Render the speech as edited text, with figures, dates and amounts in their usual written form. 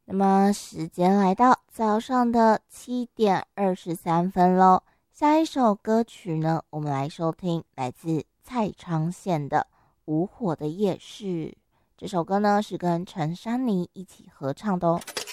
那么时间来到早上的7:23咯。下一首歌曲呢，我们来收听来自蔡昌宪的《无火的夜市》。这首歌呢是跟陈珊妮一起合唱的哦。